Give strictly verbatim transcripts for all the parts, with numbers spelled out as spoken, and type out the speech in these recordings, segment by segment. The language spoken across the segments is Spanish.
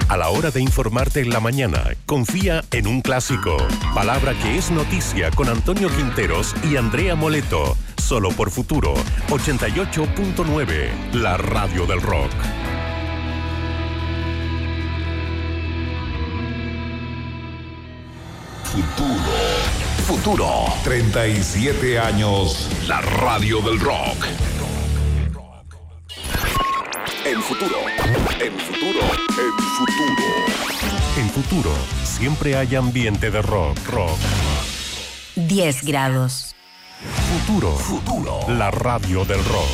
A la hora de informarte en la mañana, confía en un clásico. Palabra que es noticia con Antonio Quinteros y Andrea Moleto. Solo por Futuro ochenta y ocho punto nueve, la radio del rock. Futuro. Futuro. treinta y siete años. La radio del rock. En Futuro. En Futuro. En Futuro. En Futuro siempre hay ambiente de rock. Rock. diez grados. Futuro. Futuro. La radio del rock.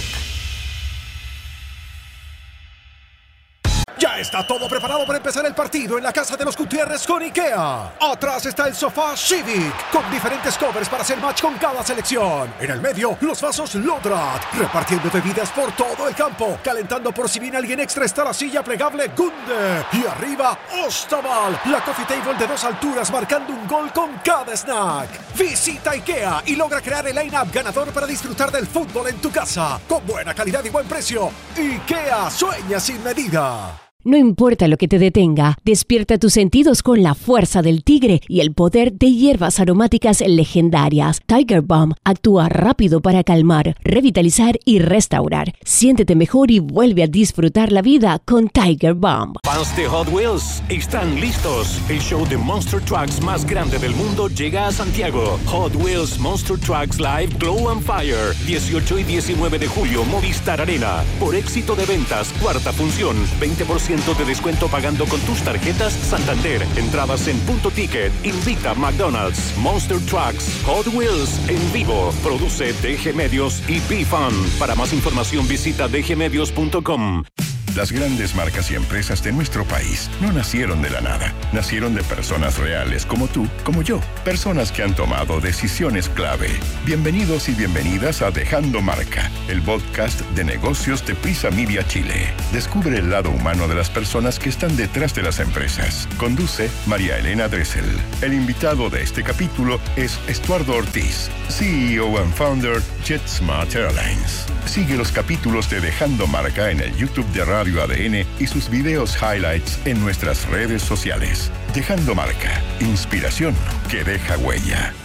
Ya está todo preparado para empezar el partido en la casa de los Gutiérrez con IKEA. Atrás está el sofá Civic, con diferentes covers para hacer match con cada selección. En el medio, los vasos Lodrat, repartiendo bebidas por todo el campo. Calentando por si viene alguien extra está la silla plegable Gunde. Y arriba, Ostaval, la coffee table de dos alturas marcando un gol con cada snack. Visita IKEA y logra crear el line-up ganador para disfrutar del fútbol en tu casa. Con buena calidad y buen precio. IKEA, sueña sin medida. No importa lo que te detenga, despierta tus sentidos con la fuerza del tigre y el poder de hierbas aromáticas legendarias. Tiger Balm actúa rápido para calmar, revitalizar y restaurar. Siéntete mejor y vuelve a disfrutar la vida con Tiger Balm. Fans de Hot Wheels, están listos. El show de Monster Trucks más grande del mundo llega a Santiago. Hot Wheels Monster Trucks Live Glow and Fire. dieciocho y diecinueve de julio, Movistar Arena. Por éxito de ventas, cuarta función, veinte por ciento de descuento pagando con tus tarjetas Santander. Entradas en Punto Ticket. Invita McDonald's. Monster Trucks Hot Wheels en vivo. Produce D G Medios y B-Fun. Para más información visita d g medios punto com. Las grandes marcas y empresas de nuestro país no nacieron de la nada. Nacieron de personas reales como tú, como yo. Personas que han tomado decisiones clave. Bienvenidos y bienvenidas a Dejando Marca, el podcast de negocios de Prisa Media Chile. Descubre el lado humano de las personas que están detrás de las empresas. Conduce María Elena Dressel. El invitado de este capítulo es Estuardo Ortiz, C E O and Founder JetSmart Airlines. Sigue los capítulos de Dejando Marca en el YouTube de Radio A D N y sus videos highlights en nuestras redes sociales. Dejando Marca, inspiración que deja huella.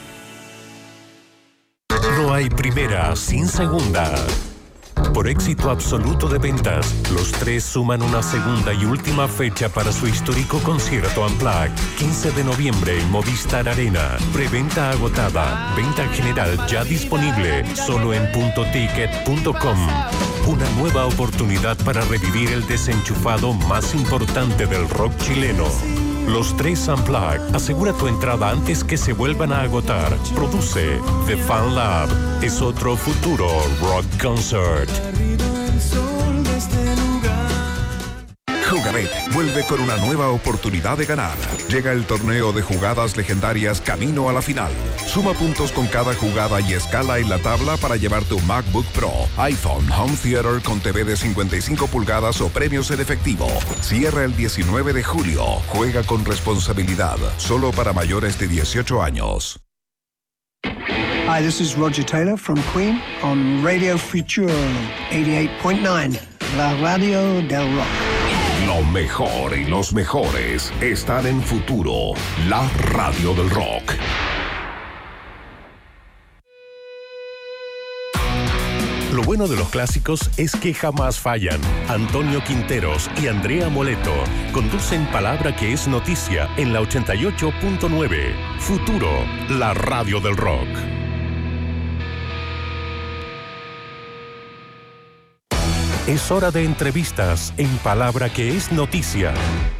No hay primera sin segunda. Por éxito absoluto de ventas, los tres suman una segunda y última fecha para su histórico concierto Unplugged. quince de noviembre en Movistar Arena. Preventa agotada. Venta general ya disponible. Solo en punto ticket punto com. Una nueva oportunidad para revivir el desenchufado más importante del rock chileno. Los tres Unplugged. Asegura tu entrada antes que se vuelvan a agotar. Produce The Fan Lab. Es otro futuro rock concert. Jugabet vuelve con una nueva oportunidad de ganar. Llega el torneo de jugadas legendarias camino a la final. Suma puntos con cada jugada y escala en la tabla para llevarte un MacBook Pro, iPhone, Home Theater con T V de cincuenta y cinco pulgadas o premios en efectivo. Cierra el diecinueve de julio. Juega con responsabilidad. Solo para mayores de dieciocho años. Hi, this is Roger Taylor from Queen on Radio Futuro ochenta y ocho punto nueve, la radio del rock. Lo mejor y los mejores están en Futuro, la radio del rock. Lo bueno de los clásicos es que jamás fallan. Antonio Quinteros y Andrea Moleto conducen Palabra que es noticia en la ochenta y ocho punto nueve. Futuro, la radio del rock. Es hora de entrevistas en Palabra que es noticia.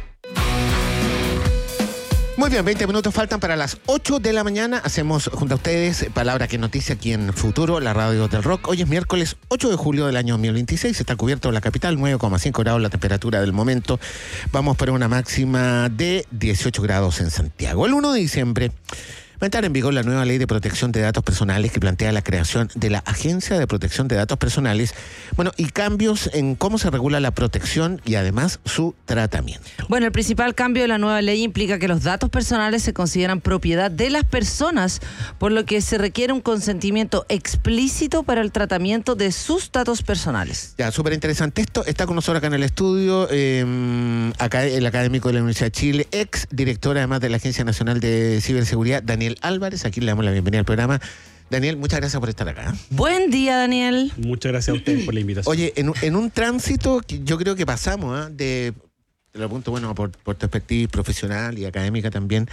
Muy bien, veinte minutos faltan para las ocho de la mañana. Hacemos junto a ustedes Palabra que noticia aquí en Futuro, la radio del rock. Hoy es miércoles ocho de julio del año dos mil veintiséis. Está cubierto la capital, nueve coma cinco grados la temperatura del momento. Vamos para una máxima de dieciocho grados en Santiago. El uno de diciembre a entrar en vigor la nueva ley de protección de datos personales que plantea la creación de la Agencia de Protección de Datos Personales, bueno, y cambios en cómo se regula la protección y además su tratamiento. Bueno, el principal cambio de la nueva ley implica que los datos personales se consideran propiedad de las personas, por lo que se requiere un consentimiento explícito para el tratamiento de sus datos personales. Ya, súper interesante esto. Está con nosotros acá en el estudio eh, acá el académico de la Universidad de Chile, ex director además de la Agencia Nacional de Ciberseguridad, Daniel Álvarez. Aquí le damos la bienvenida al programa. Daniel, muchas gracias por estar acá. Buen día, Daniel. Muchas gracias a ustedes por la invitación. Oye, en, en un tránsito que yo creo que pasamos, ¿eh? de, te lo apunto, bueno, por, por tu expertise profesional y académica también,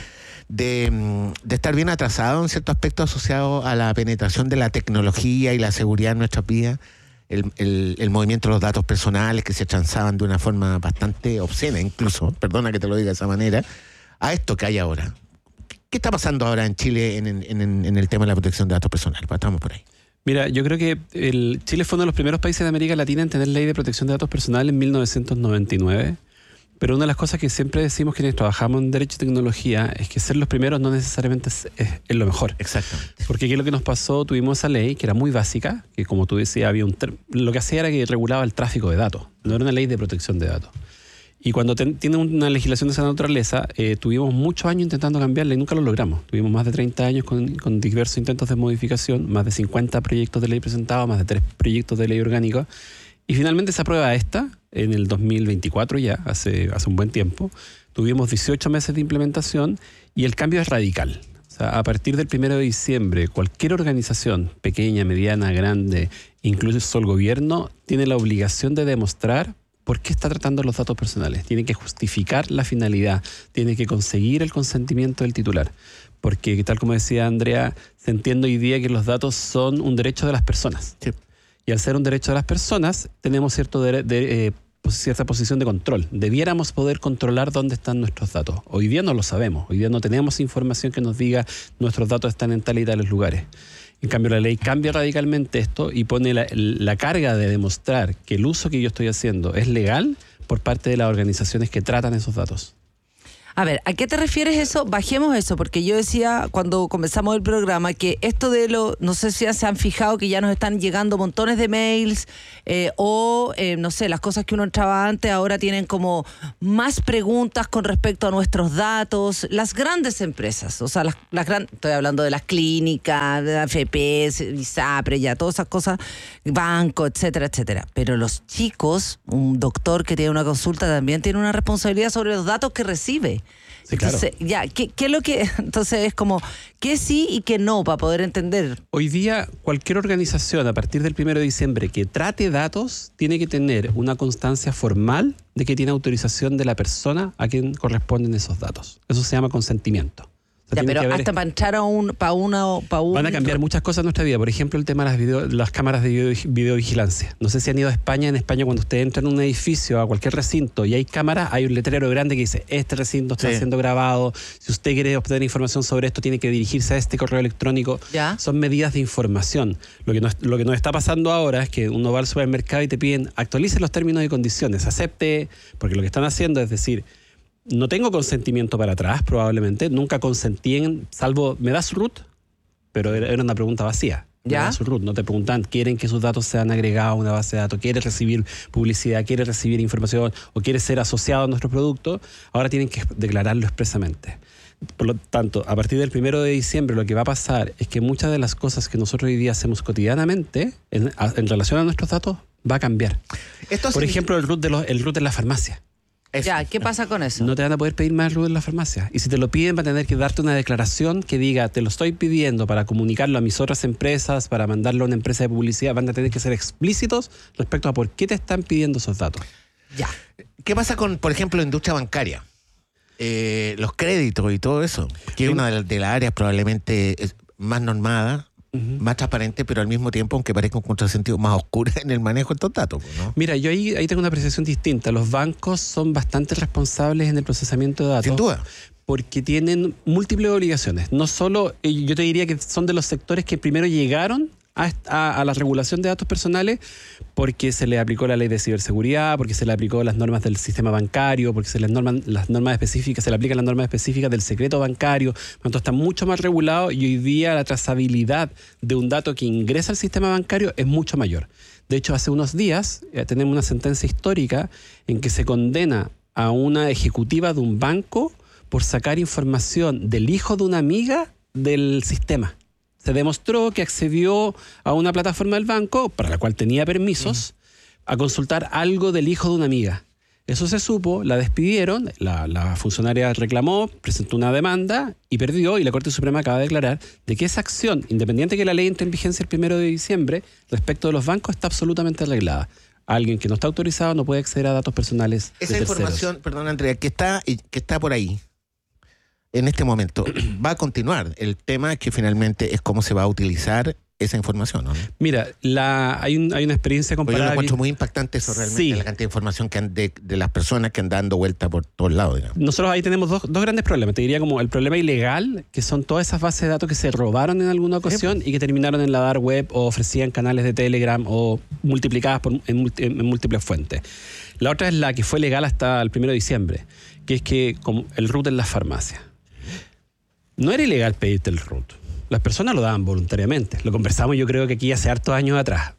de, de estar bien atrasado en ciertos aspectos asociados a la penetración de la tecnología y la seguridad en nuestras vidas. El, el, el movimiento de los datos personales que se transaban de una forma bastante obscena, incluso, perdona que te lo diga de esa manera, a esto que hay ahora. ¿Qué está pasando ahora en Chile en, en, en, en el tema de la protección de datos personales? Estamos por ahí. Mira, yo creo que el Chile fue uno de los primeros países de América Latina en tener ley de protección de datos personales en mil novecientos noventa y nueve. Pero una de las cosas que siempre decimos quienes trabajamos en Derecho y Tecnología es que ser los primeros no necesariamente es, es, es lo mejor. Exactamente. Porque aquí lo que nos pasó, tuvimos esa ley que era muy básica, que como tú decías, había un lo que hacía era que regulaba el tráfico de datos. No era una ley de protección de datos. Y cuando ten, tiene una legislación de esa naturaleza, eh, tuvimos muchos años intentando cambiarla y nunca lo logramos. Tuvimos más de treinta años con, con diversos intentos de modificación, más de cincuenta proyectos de ley presentados, más de tres proyectos de ley orgánica. Y finalmente se aprueba esta en el dos mil veinticuatro ya, hace, hace un buen tiempo. Tuvimos dieciocho meses de implementación y el cambio es radical. O sea, a partir del primero de diciembre, cualquier organización, pequeña, mediana, grande, incluso el gobierno, tiene la obligación de demostrar por qué está tratando los datos personales. Tiene que justificar la finalidad, tiene que conseguir el consentimiento del titular. Porque, tal como decía Andrea, se entiende hoy día que los datos son un derecho de las personas. Sí. Y al ser un derecho de las personas, tenemos cierto de, de, eh, cierta posición de control. Debiéramos poder controlar dónde están nuestros datos. Hoy día no lo sabemos. Hoy día no tenemos información que nos diga nuestros datos están en tal y tales lugares. En cambio, la ley cambia radicalmente esto y pone la, la carga de demostrar que el uso que yo estoy haciendo es legal por parte de las organizaciones que tratan esos datos. A ver, ¿a qué te refieres eso? Bajemos eso, porque yo decía cuando comenzamos el programa que esto de lo, no sé si ya se han fijado que ya nos están llegando montones de mails eh, o, eh, no sé, las cosas que uno entraba antes ahora tienen como más preguntas con respecto a nuestros datos. Las grandes empresas, o sea, las, las gran, estoy hablando de las clínicas, de la F P, ISAPRE, ya, todas esas cosas, banco, etcétera, etcétera. Pero los chicos, un doctor que tiene una consulta también tiene una responsabilidad sobre los datos que recibe. Sí, claro. Entonces, ya, ¿qué, qué es lo que...? Entonces es como, ¿qué sí y qué no para poder entender? Hoy día, cualquier organización, a partir del primero de diciembre, que trate datos, tiene que tener una constancia formal de que tiene autorización de la persona a quien corresponden esos datos. Eso se llama consentimiento. O sea, ya, pero haber, hasta para entrar a un, para una, para un... Van a cambiar muchas cosas en nuestra vida. Por ejemplo, el tema de las, video, las cámaras de video, videovigilancia. No sé si han ido a España. En España, cuando usted entra en un edificio, a cualquier recinto, y hay cámaras, hay un letrero grande que dice, este recinto está sí. siendo grabado. Si usted quiere obtener información sobre esto, tiene que dirigirse a este correo electrónico. ¿Ya? Son medidas de información. Lo que, nos, lo que nos está pasando ahora es que uno va al supermercado y te piden, actualice los términos y condiciones, acepte, porque lo que están haciendo es decir... No tengo consentimiento para atrás, probablemente. Nunca consentí en, salvo, ¿me das root? Pero era una pregunta vacía. ¿Me ¿Ya? das root? No te preguntan, ¿quieren que sus datos sean agregados a una base de datos? ¿Quieres recibir publicidad? ¿Quieres recibir información? ¿O quieres ser asociado a nuestro producto? Ahora tienen que declararlo expresamente. Por lo tanto, a partir del primero de diciembre, lo que va a pasar es que muchas de las cosas que nosotros hoy día hacemos cotidianamente en, en relación a nuestros datos va a cambiar. Esto Por ejemplo, el root de los, el root en la farmacia. Eso. Ya, ¿qué pasa con eso? No te van a poder pedir más root en la farmacia. Y si te lo piden, van a tener que darte una declaración que diga, te lo estoy pidiendo para comunicarlo a mis otras empresas, para mandarlo a una empresa de publicidad. Van a tener que ser explícitos respecto a por qué te están pidiendo esos datos. Ya. ¿Qué pasa con, por ejemplo, la industria bancaria? Eh, los créditos y todo eso, que es una de, de las áreas probablemente más normada. Uh-huh. Más transparente, pero al mismo tiempo, aunque parezca un contrasentido, más oscura en el manejo de estos datos, ¿no? Mira, yo ahí, ahí tengo una apreciación distinta. Los bancos son bastante responsables en el procesamiento de datos. Sin duda. Porque tienen múltiples obligaciones. No solo, yo te diría que son de los sectores que primero llegaron a, a, a la regulación de datos personales porque se le aplicó la ley de ciberseguridad, porque se le aplicó las normas del sistema bancario, porque se les norman las normas específicas, se le aplican las normas específicas del secreto bancario. Entonces está mucho más regulado y hoy día la trazabilidad de un dato que ingresa al sistema bancario es mucho mayor. De hecho, hace unos días eh, tenemos una sentencia histórica en que se condena a una ejecutiva de un banco por sacar información del hijo de una amiga del sistema. Se demostró que accedió a una plataforma del banco, para la cual tenía permisos, a consultar algo del hijo de una amiga. Eso se supo, la despidieron, la, la funcionaria reclamó, presentó una demanda y perdió, y la Corte Suprema acaba de declarar de que esa acción, independiente que la ley entre en vigencia el primero de diciembre, respecto de los bancos, está absolutamente arreglada. Alguien que no está autorizado no puede acceder a datos personales de Esa terceros. información, perdón Andrea, que está, que está por ahí, en este momento, va a continuar. El tema es que finalmente es cómo se va a utilizar esa información, ¿no? Mira, la, hay, un, hay una experiencia Porque comparada. yo lo encuentro muy impactante eso realmente, Sí. la cantidad de información que han, de, de las personas que andan dando vuelta por todos lados, digamos. Nosotros ahí tenemos dos, dos grandes problemas. Te diría como el problema ilegal, que son todas esas bases de datos que se robaron en alguna ocasión y que terminaron en la dark web o ofrecían canales de Telegram o multiplicadas por, en, en múltiples fuentes. La otra es la que fue legal hasta el primero de diciembre, que es que como el root en las farmacias. No era ilegal pedirte el root. Las personas lo daban voluntariamente. Lo conversamos yo creo que aquí hace hartos años atrás.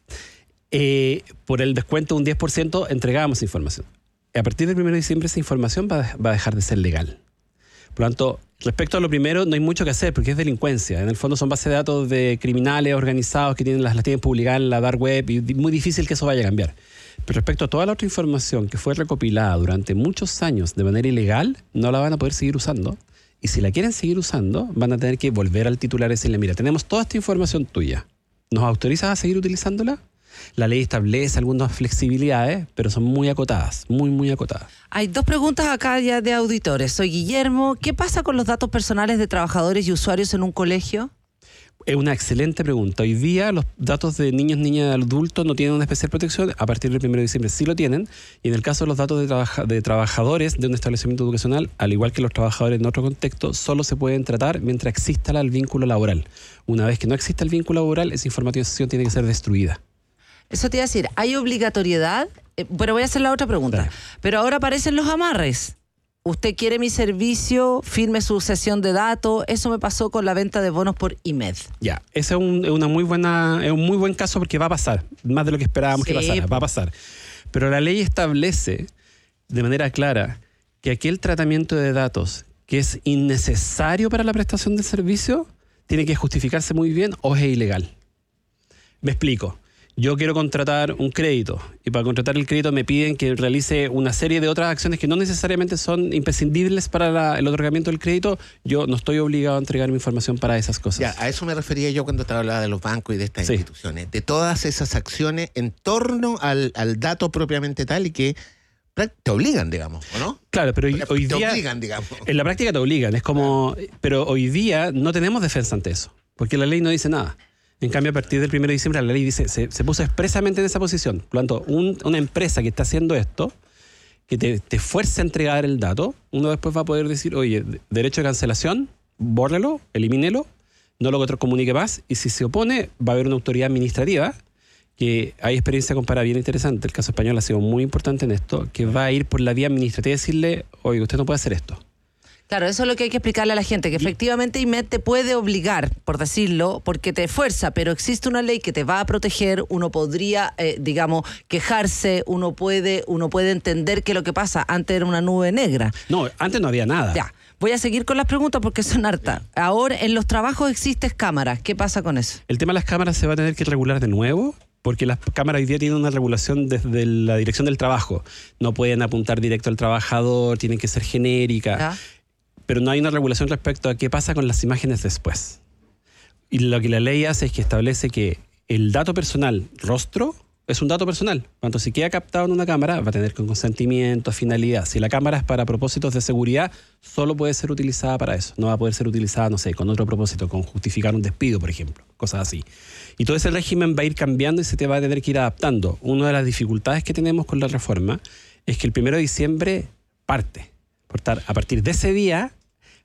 Eh, por el descuento de un diez por ciento entregábamos información. A partir del primero de diciembre esa información va, va a dejar de ser legal. Por lo tanto, respecto a lo primero no hay mucho que hacer porque es delincuencia. En el fondo son bases de datos de criminales organizados que tienen las, las tienen publicadas en la dark web y es muy difícil que eso vaya a cambiar. Pero respecto a toda la otra información que fue recopilada durante muchos años de manera ilegal, no la van a poder seguir usando. Y si la quieren seguir usando, van a tener que volver al titular y decirle, mira, tenemos toda esta información tuya. ¿Nos autorizas a seguir utilizándola? La ley establece algunas flexibilidades, pero son muy acotadas, muy, muy acotadas. Hay dos preguntas acá ya de auditores. Soy Guillermo. ¿Qué pasa con los datos personales de trabajadores y usuarios en un colegio? Es una excelente pregunta. Hoy día los datos de niños, niñas y adultos no tienen una especial protección. A partir del primero de diciembre sí lo tienen. Y en el caso de los datos de, trabaja- de trabajadores de un establecimiento educacional, al igual que los trabajadores en otro contexto, solo se pueden tratar mientras exista el vínculo laboral. Una vez que no exista el vínculo laboral, esa información tiene que ser destruida. Eso te iba a decir, ¿hay obligatoriedad? Eh, pero voy a hacer la otra pregunta. Dale. Pero ahora aparecen los amarres. Usted quiere mi servicio, firme su sesión de datos. Eso me pasó con la venta de bonos por I M E D. Ya, ese es un, es una muy buena, es un muy buen caso porque va a pasar, más de lo que esperábamos Sí, que pasara, va a pasar. Pero la ley establece de manera clara que aquel tratamiento de datos que es innecesario para la prestación del servicio tiene que justificarse muy bien o es ilegal. Me explico. Yo quiero contratar un crédito y para contratar el crédito me piden que realice una serie de otras acciones que no necesariamente son imprescindibles para la, el otorgamiento del crédito. Yo no estoy obligado a entregar mi información para esas cosas. Ya, a eso me refería yo cuando te hablaba de los bancos y de estas Sí. instituciones, de todas esas acciones en torno al, al dato propiamente tal y que prac- te obligan, digamos, ¿o no? Claro, pero hoy, Te hoy día... obligan, digamos. En la práctica te obligan, es como... Pero hoy día no tenemos defensa ante eso, porque la ley no dice nada. En cambio, a partir del primero de diciembre, la ley dice, se, se puso expresamente en esa posición. Por lo tanto, un, una empresa que está haciendo esto, que te, te fuerce a entregar el dato, uno después va a poder decir, oye, derecho de cancelación, bórrelo, elimínelo, no lo comunique más, y si se opone, va a haber una autoridad administrativa, que hay experiencia comparada bien interesante, el caso español ha sido muy importante en esto, que va a ir por la vía administrativa y decirle, oye, usted no puede hacer esto. Claro, eso es lo que hay que explicarle a la gente, que efectivamente I M E D te puede obligar, por decirlo, porque te fuerza, pero existe una ley que te va a proteger, uno podría, eh, digamos, quejarse, uno puede, uno puede entender que lo que pasa antes era una nube negra. No, antes no había nada. Ya, voy a seguir con las preguntas porque son hartas. Ahora, en los trabajos existen cámaras, ¿qué pasa con eso? El tema de las cámaras se va a tener que regular de nuevo, porque las cámaras hoy día tienen una regulación desde la dirección del trabajo. No pueden apuntar directo al trabajador, tienen que ser genéricas. ¿Ya? Pero no hay una regulación respecto a qué pasa con las imágenes después. Y lo que la ley hace es que establece que el dato personal, rostro, es un dato personal. Cuando si queda captado en una cámara, va a tener con consentimiento, finalidad. Si la cámara es para propósitos de seguridad, solo puede ser utilizada para eso. No va a poder ser utilizada, no sé, con otro propósito, con justificar un despido, por ejemplo. Cosas así. Y todo ese régimen va a ir cambiando y se te va a tener que ir adaptando. Una de las dificultades que tenemos con la reforma es que el primero de diciembre parte. A partir de ese día,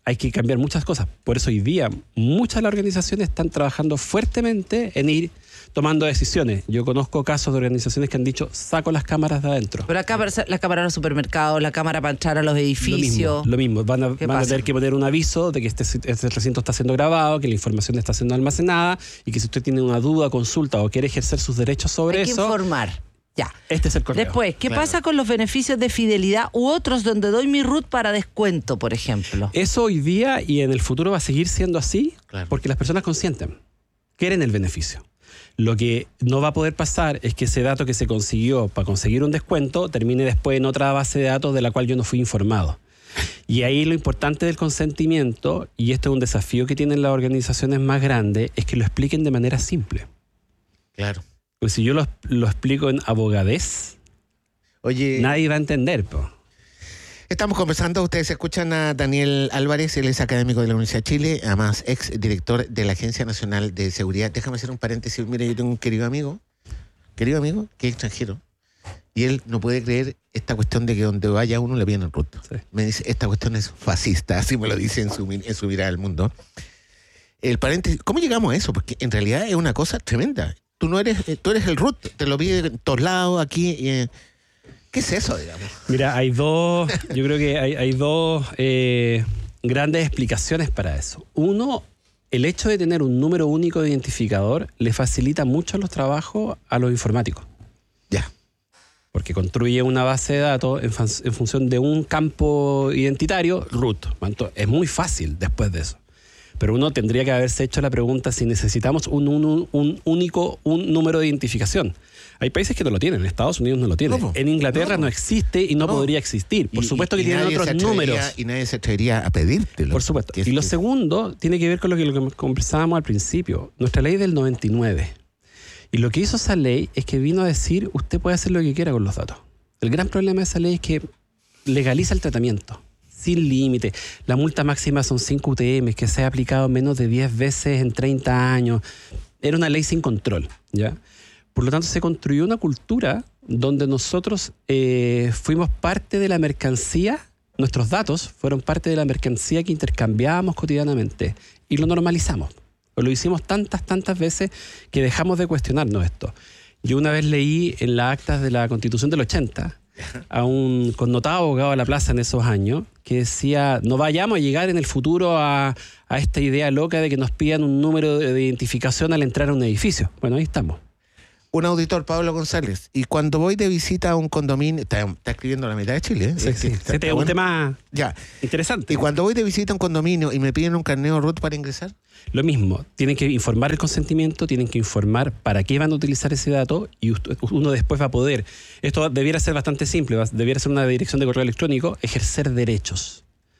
hay que cambiar muchas cosas. Por eso hoy día muchas de las organizaciones están trabajando fuertemente en ir tomando decisiones. Yo conozco casos de organizaciones que han dicho, saco las cámaras de adentro. Pero la cámara, la cámara en los supermercados, la cámara para entrar a los edificios. Lo mismo, lo mismo. Van, a, van a tener que poner un aviso de que este, este recinto está siendo grabado, que la información está siendo almacenada y que si usted tiene una duda, consulta o quiere ejercer sus derechos sobre hay que eso... informar. Ya. Este es el correo. Después, ¿qué claro. pasa con los beneficios de fidelidad u otros donde doy mi R U T para descuento, por ejemplo? Eso hoy día y en el futuro va a seguir siendo así, claro. porque las personas consienten, quieren el beneficio. Lo que no va a poder pasar es que ese dato que se consiguió para conseguir un descuento termine después en otra base de datos de la cual yo no fui informado. Y ahí lo importante del consentimiento, y esto es un desafío que tienen las organizaciones más grandes, es que lo expliquen de manera simple. Claro. Pues si yo lo, lo explico en abogadez, Oye, nadie va a entender, po. Estamos conversando, ustedes escuchan a Daniel Álvarez, él es académico de la Universidad de Chile, además ex director de la Agencia Nacional de Seguridad. Déjame hacer un paréntesis, mire, yo tengo un querido amigo, querido amigo, que es extranjero, y él no puede creer esta cuestión de que donde vaya uno le piden el R U T. Sí. Me dice, esta cuestión es fascista, así me lo dice en su, en su mirada al mundo. El paréntesis, ¿cómo llegamos a eso? Porque en realidad es una cosa tremenda. Tú no eres, tú eres el R U T, te lo pide en todos lados, aquí... Eh, ¿qué es eso, digamos? Mira, hay dos, yo creo que hay, hay dos eh, grandes explicaciones para eso. Uno, el hecho de tener un número único de identificador le facilita mucho los trabajos a los informáticos. Ya. Porque construye una base de datos en, fan- en función de un campo identitario, R U T. Es muy fácil después de eso. Pero uno tendría que haberse hecho la pregunta si necesitamos un, un, un único un número de identificación. Hay países que no lo tienen, en Estados Unidos no lo tienen. ¿Cómo? En Inglaterra no, no existe y no, no podría existir. Por y, supuesto que tienen otros números. Y nadie se atrevería a pedírtelo. Por supuesto. Y lo segundo tiene que ver con lo que, lo que conversábamos al principio. Nuestra ley del noventa y nueve. Y lo que hizo esa ley es que vino a decir, usted puede hacer lo que quiera con los datos. El gran problema de esa ley es que legaliza el tratamiento. Sin límite. La multa máxima son cinco U T M, que se ha aplicado menos de diez veces en treinta años. Era una ley sin control, ¿ya? Por lo tanto, se construyó una cultura donde nosotros eh, fuimos parte de la mercancía, nuestros datos fueron parte de la mercancía que intercambiábamos cotidianamente y lo normalizamos. O lo hicimos tantas, tantas veces que dejamos de cuestionarnos esto. Yo una vez leí en las actas de la Constitución del ochenta a un connotado abogado de la plaza en esos años que decía, no vayamos a llegar en el futuro a, a esta idea loca de que nos pidan un número de identificación al entrar a un edificio. Bueno, ahí estamos. Un auditor, Pablo González, y cuando voy de visita a un condominio, está, está escribiendo la mitad de Chile, ¿eh? Sí, sí. Este es un bueno. tema ya. interesante. Y cuando voy de visita a un condominio y me piden un carneo R U T para ingresar. Lo mismo, tienen que informar el consentimiento, tienen que informar para qué van a utilizar ese dato y uno después va a poder, esto debiera ser bastante simple, debiera ser una dirección de correo electrónico, ejercer derechos.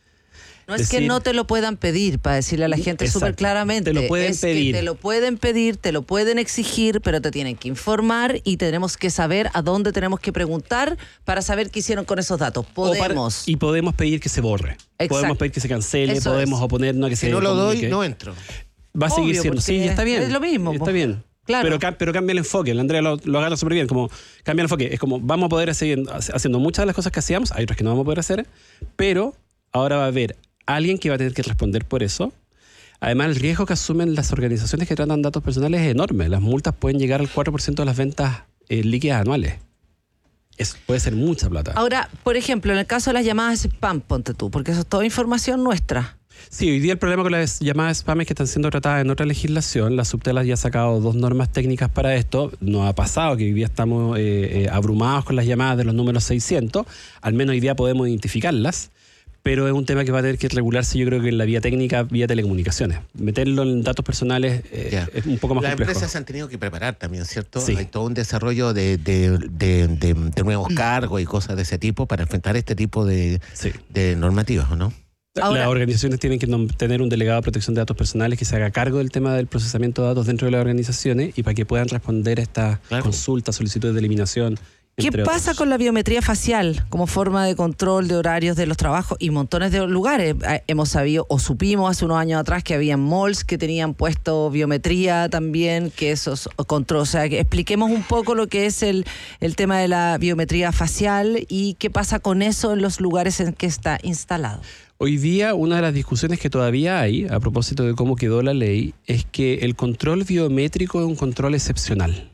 No es decir, que no te lo puedan pedir, para decirle a la gente súper claramente. Te lo pueden es pedir. Que te lo pueden pedir, te lo pueden exigir, pero te tienen que informar y tenemos que saber a dónde tenemos que preguntar para saber qué hicieron con esos datos. Podemos. Para, y podemos pedir que se borre. Exacto. Podemos pedir que se cancele, Eso podemos es. oponernos a que si se... Si no lo doy, que no entro. Va a Obvio, seguir siendo. Sí, está bien. Es lo mismo. Está pues. bien. Claro. Pero, pero cambia el enfoque. La Andrea lo, lo agarra súper bien. Como cambia el enfoque. Es como vamos a poder seguir haciendo muchas de las cosas que hacíamos. Hay otras que no vamos a poder hacer. Pero ahora va a haber alguien que va a tener que responder por eso. Además, el riesgo que asumen las organizaciones que tratan datos personales es enorme. Las multas pueden llegar al cuatro por ciento de las ventas eh, líquidas anuales. Es, puede ser mucha plata. Ahora, por ejemplo, en el caso de las llamadas spam, ponte tú, porque eso es toda información nuestra. Sí, hoy día el problema con las llamadas spam es que están siendo tratadas en otra legislación. La Subtela ya ha sacado dos normas técnicas para esto. Nos ha pasado que hoy día estamos eh, eh, abrumados con las llamadas de los números seiscientos. Al menos hoy día podemos identificarlas. Pero es un tema que va a tener que regularse, yo creo que en la vía técnica, vía telecomunicaciones. Meterlo en datos personales eh, es un poco más Las complejo. Las empresas se han tenido que preparar también, ¿cierto? Sí. Hay todo un desarrollo de, de, de, de, de nuevos cargos y cosas de ese tipo para enfrentar este tipo de, sí. de normativas, ¿o no? Ahora, las organizaciones tienen que tener un delegado de protección de datos personales que se haga cargo del tema del procesamiento de datos dentro de las organizaciones y para que puedan responder a estas claro. consultas, solicitudes de eliminación ¿Qué pasa otros. con la biometría facial como forma de control de horarios de los trabajos y montones de lugares? Hemos sabido o supimos hace unos años atrás que había malls que tenían puesto biometría también, que esos control. O sea, que expliquemos un poco lo que es el, el tema de la biometría facial y qué pasa con eso en los lugares en que está instalado. Hoy día, una de las discusiones que todavía hay, a propósito de cómo quedó la ley, es que el control biométrico es un control excepcional.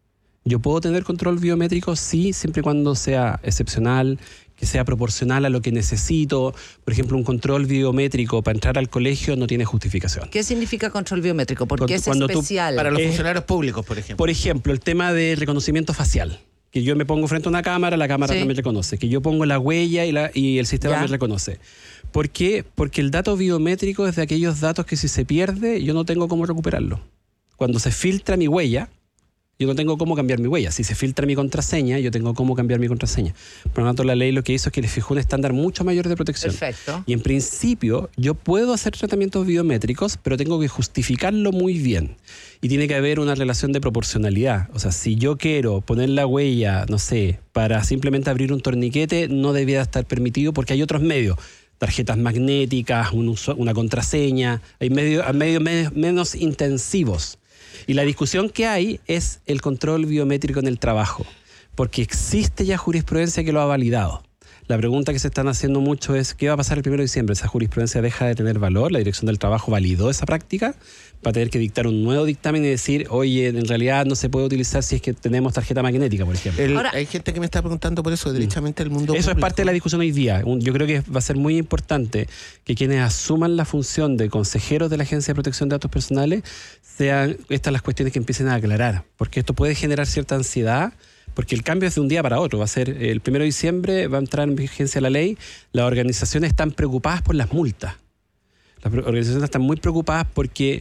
Yo puedo tener control biométrico, sí, siempre y cuando sea excepcional, que sea proporcional a lo que necesito. Por ejemplo, un control biométrico para entrar al colegio no tiene justificación. ¿Qué significa control biométrico? ¿Por qué es Cuando especial? Tú, para los eh, funcionarios públicos, por ejemplo. Por ejemplo, el tema de reconocimiento facial. Que yo me pongo frente a una cámara, la cámara sí. no me reconoce. Que yo pongo la huella y, la, y el sistema ¿Ya? me reconoce. ¿Por qué? Porque el dato biométrico es de aquellos datos que si se pierde, yo no tengo cómo recuperarlo. Cuando se filtra mi huella, yo no tengo cómo cambiar mi huella. Si se filtra mi contraseña, yo tengo cómo cambiar mi contraseña. Por lo tanto, la ley lo que hizo es que le fijó un estándar mucho mayor de protección. Perfecto. Y en principio, yo puedo hacer tratamientos biométricos, pero tengo que justificarlo muy bien. Y tiene que haber una relación de proporcionalidad. O sea, si yo quiero poner la huella, no sé, para simplemente abrir un torniquete, no debiera estar permitido porque hay otros medios. Tarjetas magnéticas, un uso, una contraseña. Hay medios medio, medio, menos intensivos. Y la discusión que hay es el control biométrico en el trabajo, porque existe ya jurisprudencia que lo ha validado. La pregunta que se están haciendo mucho es, ¿qué va a pasar el primero de diciembre? ¿Esa jurisprudencia deja de tener valor? ¿La Dirección del Trabajo validó esa práctica? Va a tener que dictar un nuevo dictamen y decir, oye, en realidad no se puede utilizar si es que tenemos tarjeta magnética, por ejemplo. El, Ahora, hay gente que me está preguntando por eso, derechamente el mundo Eso público. es parte de la discusión hoy día. Yo creo que va a ser muy importante que quienes asuman la función de consejeros de la Agencia de Protección de Datos Personales sean estas las cuestiones que empiecen a aclarar, porque esto puede generar cierta ansiedad. Porque el cambio es de un día para otro. Va a ser el primero de diciembre, va a entrar en vigencia la ley. Las organizaciones están preocupadas por las multas. Las organizaciones están muy preocupadas porque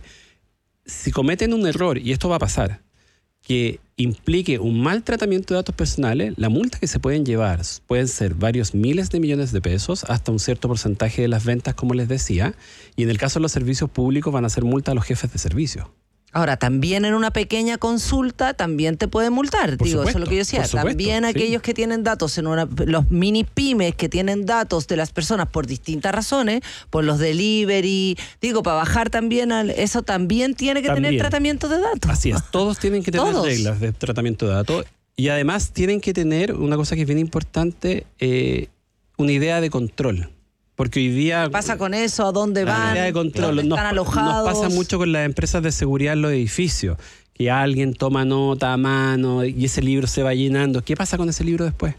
si cometen un error, y esto va a pasar, que implique un mal tratamiento de datos personales, la multa que se pueden llevar pueden ser varios miles de millones de pesos, hasta un cierto porcentaje de las ventas, como les decía. Y en el caso de los servicios públicos van a ser multa a los jefes de servicio. Ahora, también en una pequeña consulta también te pueden multar. Por Digo, supuesto, eso es lo que yo decía. por supuesto, También sí. aquellos que tienen datos, en una, los mini pymes que tienen datos de las personas por distintas razones, por los delivery, digo, para bajar también, al, eso también tiene que También. tener tratamiento de datos. Así es, todos tienen que tener Todos. reglas de tratamiento de datos y además tienen que tener una cosa que es bien importante, eh, una idea de control. Porque hoy día... ¿Qué pasa con eso? ¿A dónde La van? idea de control. ¿Dónde Nos, están alojados? nos pasa mucho con las empresas de seguridad en los edificios, que alguien toma nota a mano y ese libro se va llenando. ¿Qué pasa con ese libro después?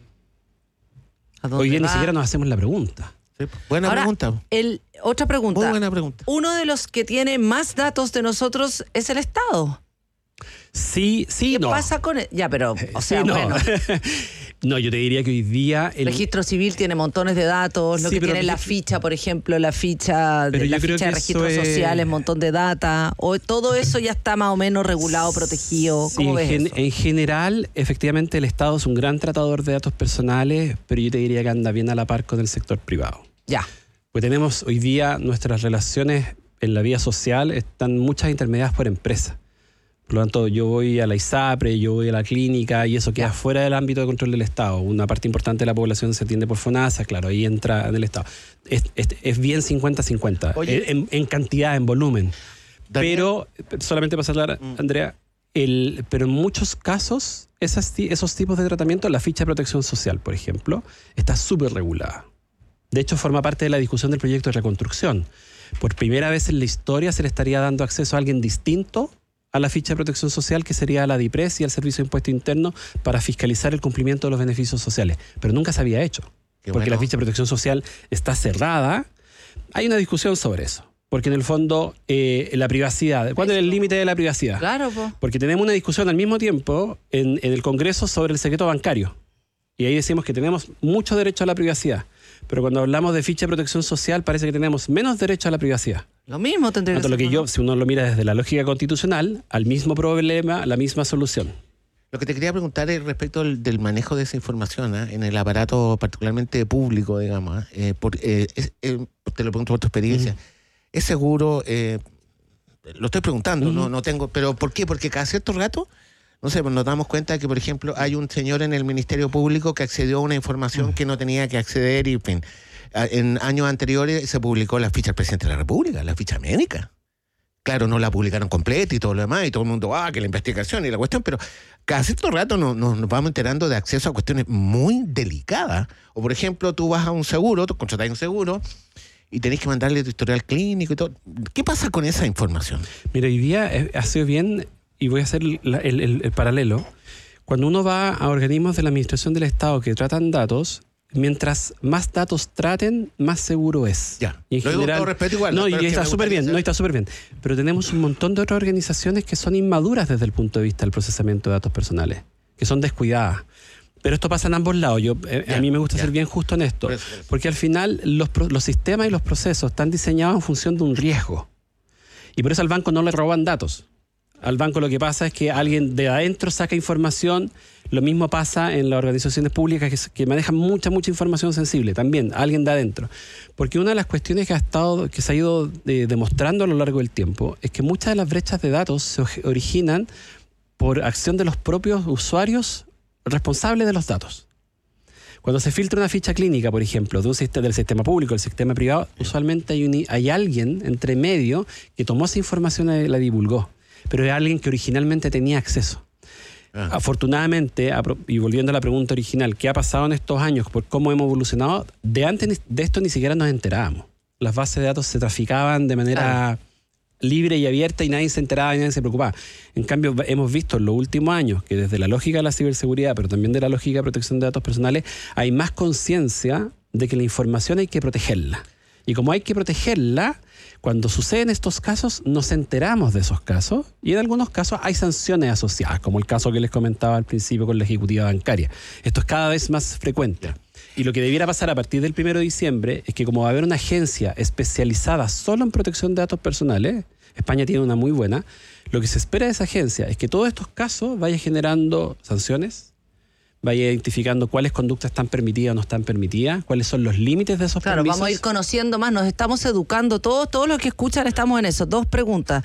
¿A dónde Hoy día va? ni siquiera nos hacemos la pregunta. Sí, buena Ahora, pregunta. El, otra pregunta. Muy buena pregunta. Uno de los que tiene más datos de nosotros es el Estado. Sí, sí, ¿Qué no. pasa con él? Ya, pero, o sea, Sí, no. bueno, No, yo te diría que hoy día... el registro civil tiene montones de datos, lo Sí, que pero tiene la registro- ficha, por ejemplo, la ficha Pero de, yo la creo ficha de que registros eso es- sociales, montón de data, o todo eso ya está más o menos regulado, protegido. Sí, ¿Cómo en, ves gen- eso? en general, efectivamente, el Estado es un gran tratador de datos personales, pero yo te diría que anda bien a la par con el sector privado. Ya. Pues tenemos hoy día nuestras relaciones en la vía social, están muchas intermediadas por empresas. Por lo tanto, yo voy a la ISAPRE, yo voy a la clínica y eso queda Ya. fuera del ámbito de control del Estado. Una parte importante de la población se atiende por FONASA, claro, ahí entra en el Estado. Es, es, es bien cincuenta cincuenta, Oye. en, en cantidad, en volumen. Daniel. Pero, solamente para hablar, Andrea, el, pero en muchos casos, esas, ti- esos tipos de tratamiento, la ficha de protección social, por ejemplo, está súper regulada. De hecho, forma parte de la discusión del proyecto de reconstrucción. Por primera vez en la historia se le estaría dando acceso a alguien distinto a la ficha de protección social, que sería a la DIPRES y al Servicio de Impuesto Interno, para fiscalizar el cumplimiento de los beneficios sociales. Pero nunca se había hecho, Qué porque bueno. la ficha de protección social está cerrada. Hay una discusión sobre eso, porque en el fondo eh, la privacidad, ¿cuál es el límite de la privacidad? Claro, po. Porque tenemos una discusión al mismo tiempo en, en el Congreso sobre el secreto bancario. Y ahí decimos que tenemos mucho derecho a la privacidad. Pero cuando hablamos de ficha de protección social, parece que tenemos menos derecho a la privacidad. Lo mismo tendría que Tanto lo ser. que ¿no? yo, si uno lo mira desde la lógica constitucional, al mismo problema, la misma solución. Lo que te quería preguntar es respecto del, del manejo de esa información, ¿eh? En el aparato particularmente público, digamos. ¿eh? Eh, por, eh, es, eh, te lo pregunto por tu experiencia. Mm. ¿Es seguro? Eh, lo estoy preguntando, Mm. no, no tengo. ¿Pero por qué? Porque cada cierto rato No sé, pues nos damos cuenta de que, por ejemplo, hay un señor en el Ministerio Público que accedió a una información mm. que no tenía que acceder y, en fin, en años anteriores se publicó la ficha del presidente de la República, la ficha médica. Claro, no la publicaron completa y todo lo demás, y todo el mundo, ah, que la investigación y la cuestión, pero cada cierto rato nos, nos, nos vamos enterando de acceso a cuestiones muy delicadas. O, por ejemplo, tú vas a un seguro, tú contratas un seguro y tenés que mandarle tu historial clínico y todo. ¿Qué pasa con esa información? Mira, hoy día ha sido bien, y voy a hacer el, el, el, el paralelo. Cuando uno va a organismos de la Administración del Estado que tratan datos, mientras más datos traten, más seguro es. Ya. Y en lo general, digo con respeto igual. No, no, y está súper bien, no, está súper bien. Pero tenemos un montón de otras organizaciones que son inmaduras desde el punto de vista del procesamiento de datos personales, que son descuidadas. Pero esto pasa en ambos lados. Yo, eh, ya, a mí me gusta ya. ser bien justo en esto. Por eso, por eso. Porque al final los, los sistemas y los procesos están diseñados en función de un riesgo. Y por eso al banco no le roban datos. Al banco lo que pasa es que alguien de adentro saca información. Lo mismo pasa en las organizaciones públicas que, que manejan mucha, mucha información sensible. También, alguien de adentro. Porque una de las cuestiones que ha estado, que se ha ido eh, demostrando a lo largo del tiempo es que muchas de las brechas de datos se originan por acción de los propios usuarios responsables de los datos. Cuando se filtra una ficha clínica, por ejemplo, de un sistema, del sistema público, del sistema privado, usualmente hay, un, hay alguien entre medio que tomó esa información y la divulgó. Pero es alguien que originalmente tenía acceso. Ah. Afortunadamente, y volviendo a la pregunta original, ¿qué ha pasado en estos años por cómo hemos evolucionado? De antes de esto ni siquiera nos enterábamos. Las bases de datos se traficaban de manera claro. libre y abierta y nadie se enteraba y nadie se preocupaba. En cambio, hemos visto en los últimos años que desde la lógica de la ciberseguridad, pero también de la lógica de protección de datos personales, hay más conciencia de que la información hay que protegerla. Y como hay que protegerla, cuando suceden estos casos, nos enteramos de esos casos y en algunos casos hay sanciones asociadas, como el caso que les comentaba al principio con la ejecutiva bancaria. Esto es cada vez más frecuente. Y lo que debiera pasar a partir del primero de diciembre es que como va a haber una agencia especializada solo en protección de datos personales, España tiene una muy buena, lo que se espera de esa agencia es que todos estos casos vayan generando sanciones, vaya identificando cuáles conductas están permitidas o no están permitidas, cuáles son los límites de esos claro, permisos. Vamos a ir conociendo más, nos estamos educando, todos, todos los que escuchan estamos en eso. Dos preguntas.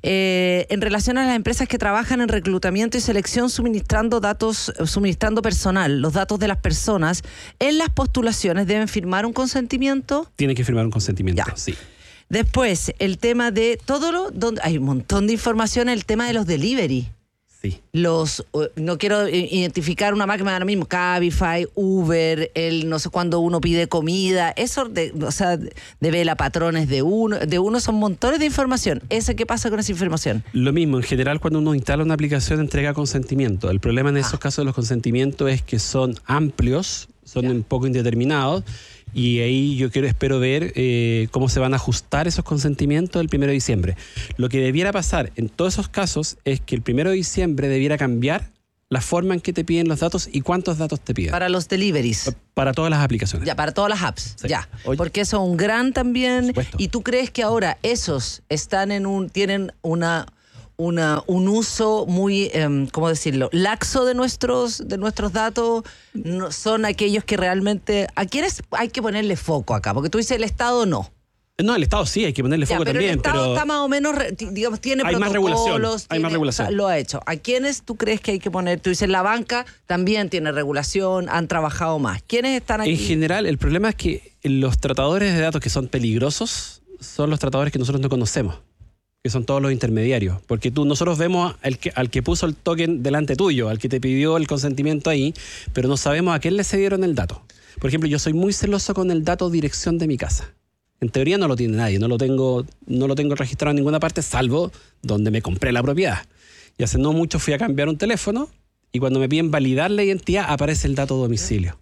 Eh, en relación a las empresas que trabajan en reclutamiento y selección suministrando datos, suministrando personal, los datos de las personas, ¿en las postulaciones deben firmar un consentimiento? Tienen que firmar un consentimiento, ya. sí. Después, el tema de todo lo, donde hay un montón de información, el tema de los delivery. Sí. Los, no quiero identificar una marca, ahora mismo, Cabify, Uber, el no sé cuándo uno pide comida, eso, de, o sea, de vela patrones de uno, de uno son montones de información. ¿Ese qué pasa con esa información? Lo mismo, en general cuando uno instala una aplicación entrega consentimiento. El problema en esos ah. casos de los consentimientos es que son amplios, son ya. un poco indeterminados. Y ahí yo quiero, espero ver eh, cómo se van a ajustar esos consentimientos el primero de diciembre. Lo que debiera pasar en todos esos casos es que el primero de diciembre debiera cambiar la forma en que te piden los datos y cuántos datos te piden. Para los deliveries. Para todas las aplicaciones. Ya, para todas las apps. Sí. Ya. Oye, porque eso es un gran también. ¿Y tú crees que ahora esos están en un, tienen una... Una, un uso muy, eh, ¿cómo decirlo?, laxo de nuestros, de nuestros datos? No, son aquellos que realmente... ¿A quiénes hay que ponerle foco acá? Porque tú dices el Estado no. No, el Estado sí, hay que ponerle foco ya, pero también. El Estado pero está más o menos, digamos, tiene hay protocolos. Más regulación, tiene, hay más regulación. Lo ha hecho. ¿A quiénes tú crees que hay que poner? Tú dices la banca también tiene regulación, han trabajado más. ¿Quiénes están aquí? En general, el problema es que los tratadores de datos que son peligrosos son los tratadores que nosotros no conocemos, que son todos los intermediarios, porque tú nosotros vemos al que, al que puso el token delante tuyo, al que te pidió el consentimiento ahí, pero no sabemos a quién le cedieron el dato. Por ejemplo, yo soy muy celoso con el dato dirección de mi casa. En teoría no lo tiene nadie, no lo tengo, no lo tengo registrado en ninguna parte, salvo donde me compré la propiedad. Y hace no mucho fui a cambiar un teléfono y cuando me piden validar la identidad aparece el dato domicilio.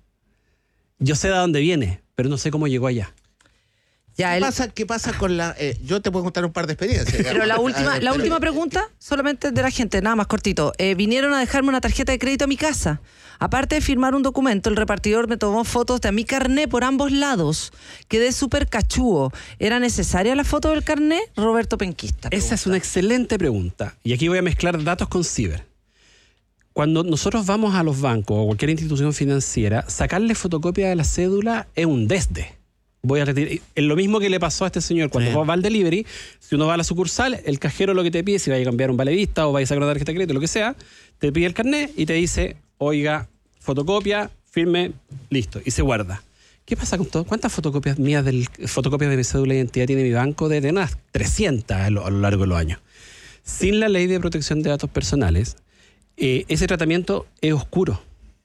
Yo sé de dónde viene, pero no sé cómo llegó allá. Ya, ¿Qué, el... pasa, ¿Qué pasa con la...? Eh, yo te puedo contar un par de experiencias. Pero la última, la última pregunta, solamente de la gente, nada más cortito. Eh, vinieron a dejarme una tarjeta de crédito a mi casa. Aparte de firmar un documento, el repartidor me tomó fotos de mi carné por ambos lados. Quedé súper cachúo. ¿Era necesaria la foto del carné? Roberto Penquista. Pregunta. Esa es una excelente pregunta. Y aquí voy a mezclar datos con ciber. Cuando nosotros vamos a los bancos o cualquier institución financiera, sacarle fotocopia de la cédula es un desde. Voy a retirar. Es lo mismo que le pasó a este señor cuando Sí. va al delivery. Si uno va a la sucursal, el cajero lo que te pide, si vaya a cambiar un vale vista o vaya a sacar una tarjeta de crédito, lo que sea, te pide el carnet y te dice, oiga, fotocopia, firme, listo, y se guarda. ¿Qué pasa con todo? ¿Cuántas fotocopias mías del fotocopias de mi cédula de identidad tiene mi banco? De unas trescientas a lo, a lo largo de los años. Sin la ley de protección de datos personales, eh, ese tratamiento es oscuro.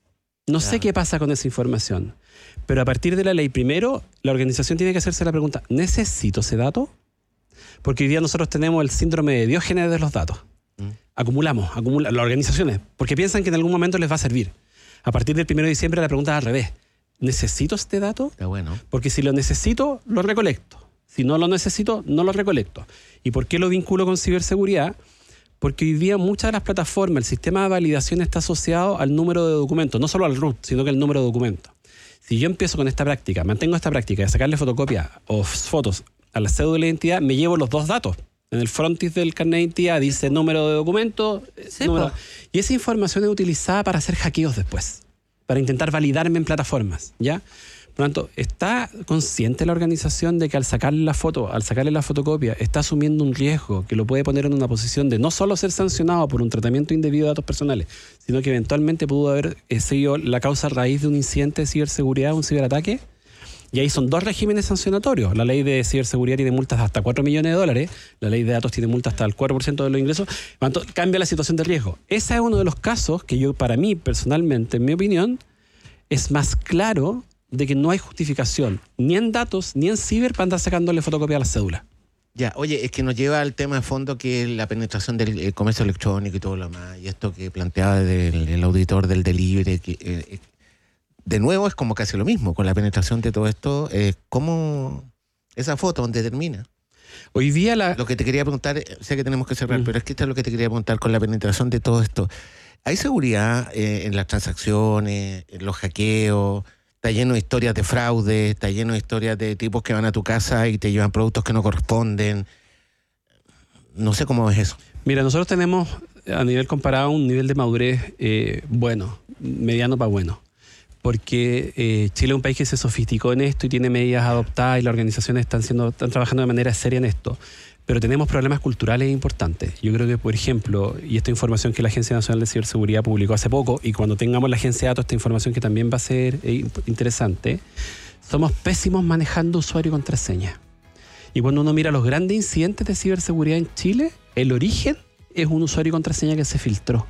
No Claro. sé qué pasa con esa información. Pero a partir de la ley, primero, la organización tiene que hacerse la pregunta, ¿necesito ese dato? Porque hoy día nosotros tenemos el síndrome de Diógenes de los datos. Mm. Acumulamos, acumulamos las organizaciones, porque piensan que en algún momento les va a servir. A partir del primero de diciembre la pregunta es al revés. ¿Necesito este dato? Está bueno. Porque si lo necesito, lo recolecto. Si no lo necesito, no lo recolecto. ¿Y por qué lo vinculo con ciberseguridad? Porque hoy día muchas de las plataformas, el sistema de validación está asociado al número de documentos, no solo al root, sino que al número de documentos. Si yo empiezo con esta práctica, mantengo esta práctica de sacarle fotocopia o fotos a la cédula de identidad, me llevo los dos datos. En el frontis del carnet de identidad dice número de documento. Sí, número... Y esa información es utilizada para hacer hackeos después, para intentar validarme en plataformas, ¿ya? Por lo tanto, ¿está consciente la organización de que al sacarle la foto, al sacarle la fotocopia, está asumiendo un riesgo que lo puede poner en una posición de no solo ser sancionado por un tratamiento indebido de datos personales, sino que eventualmente pudo haber eh, sido la causa raíz de un incidente de ciberseguridad, un ciberataque? Y ahí son dos regímenes sancionatorios. La ley de ciberseguridad tiene multas de hasta cuatro millones de dólares, la ley de datos tiene multas hasta el cuatro por ciento de los ingresos. Entonces, cambia la situación de riesgo. Ese es uno de los casos que yo, para mí, personalmente, en mi opinión, es más claro de que no hay justificación, ni en datos, ni en ciber, para andar sacándole fotocopia a la cédula. Ya, oye, es que nos lleva al tema de fondo que es la penetración del eh, comercio electrónico y todo lo demás, y esto que planteaba del, el auditor del delivery, que eh, de nuevo es como casi lo mismo, con la penetración de todo esto, eh, ¿cómo esa foto dónde termina? Hoy día la... Lo que te quería preguntar, sé que tenemos que cerrar, Mm. pero es que esto es lo que te quería preguntar con la penetración de todo esto. ¿Hay seguridad eh, en las transacciones, en los hackeos? Está lleno de historias de fraude, está lleno de historias de tipos que van a tu casa y te llevan productos que no corresponden. No sé cómo ves eso. Mira, nosotros tenemos, a nivel comparado, un nivel de madurez eh, bueno, mediano para bueno. Porque eh, Chile es un país que se sofisticó en esto y tiene medidas adoptadas y las organizaciones están, siendo, están trabajando de manera seria en esto. Pero tenemos problemas culturales importantes. Yo creo que, por ejemplo, y esta información que la Agencia Nacional de Ciberseguridad publicó hace poco, y cuando tengamos la Agencia de Datos, esta información que también va a ser eh, interesante, somos pésimos manejando usuario y contraseña. Y cuando uno mira los grandes incidentes de ciberseguridad en Chile, el origen es un usuario y contraseña que se filtró.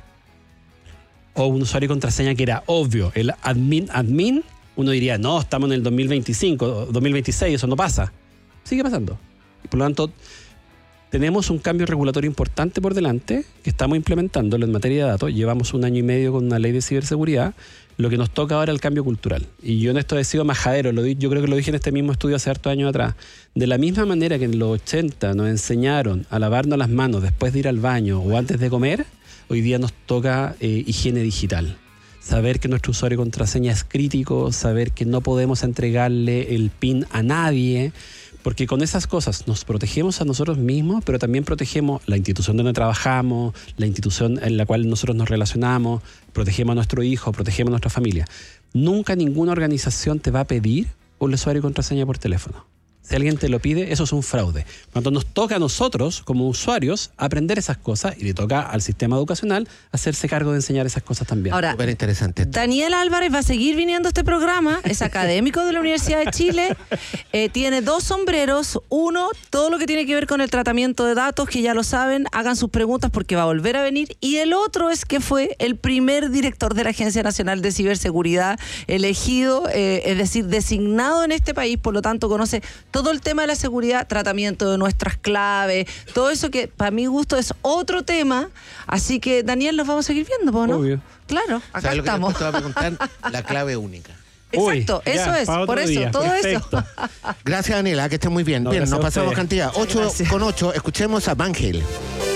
O un usuario y contraseña que era obvio. El admin, admin, uno diría, no, estamos en el dos mil veinticinco, dos mil veintiséis, eso no pasa. Sigue pasando. Y por lo tanto, tenemos un cambio regulatorio importante por delante que estamos implementando en materia de datos. Llevamos un año y medio con una ley de ciberseguridad. Lo que nos toca ahora es el cambio cultural. Y yo en esto he sido majadero. Lo di, yo creo que lo dije en este mismo estudio hace hartos años atrás. De la misma manera que en los ochenta nos enseñaron a lavarnos las manos después de ir al baño o antes de comer, hoy día nos toca eh, higiene digital. Saber que nuestro usuario y contraseña es crítico, saber que no podemos entregarle el PIN a nadie, porque con esas cosas nos protegemos a nosotros mismos, pero también protegemos la institución donde trabajamos, la institución en la cual nosotros nos relacionamos, protegemos a nuestro hijo, protegemos a nuestra familia. Nunca ninguna organización te va a pedir un usuario y contraseña por teléfono. Si alguien te lo pide, eso es un fraude. Cuando nos toca a nosotros, como usuarios, aprender esas cosas, y le toca al sistema educacional hacerse cargo de enseñar esas cosas también. Ahora, Súper interesante. Daniel Álvarez va a seguir viniendo a este programa, es académico de la Universidad de Chile, eh, tiene dos sombreros, uno, todo lo que tiene que ver con el tratamiento de datos, que ya lo saben, hagan sus preguntas porque va a volver a venir, y el otro es que fue el primer director de la Agencia Nacional de Ciberseguridad elegido, eh, es decir, designado en este país, por lo tanto conoce todo el tema de la seguridad, tratamiento de nuestras claves, todo eso que para mi gusto es otro tema, así que Daniel, nos vamos a seguir viendo, ¿no? Obvio. Claro, acá ¿Sabes lo que estamos. te voy a preguntar? La clave única. Exacto, Uy, eso ya, es, para otro por eso, día. todo Perfecto. eso. Gracias, Daniela, que estés muy bien. No, bien, gracias nos a pasamos ustedes. cantidad. ocho Gracias. con ocho, escuchemos a Van Halen.